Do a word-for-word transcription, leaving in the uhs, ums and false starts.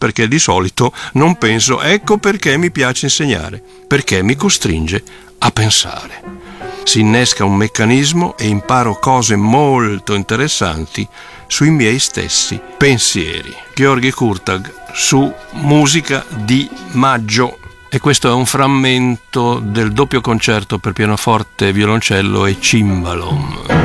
perché di solito non penso. Ecco perché mi piace insegnare, perché mi costringe a pensare. Si innesca un meccanismo e imparo cose molto interessanti sui miei stessi pensieri. Gheorghi Kurtag su Musica di maggio. E questo è un frammento del doppio concerto per pianoforte, violoncello e cimbalom.